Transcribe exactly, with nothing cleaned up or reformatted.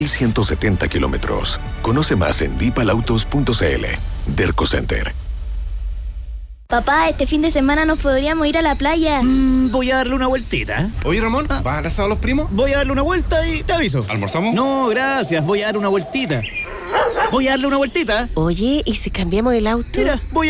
ciento setenta kilómetros. Conoce más en dipalautos punto cl. Derco Center. Papá, este fin de semana nos podríamos ir a la playa. Mm, voy a darle una vueltita. Oye, Ramón, Ah. ¿vas al asado a los primos? Voy a darle una vuelta y te aviso. ¿Almorzamos? No, gracias. Voy a dar una vueltita. Voy a darle una vueltita. Oye, ¿y si cambiamos el auto? Mira, voy